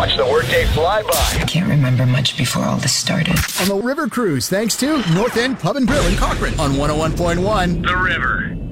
Watch the workday fly by. I can't remember much before all this started. On the River Cruise, thanks to North End Pub and Grill in Cochrane on 101.1 The River.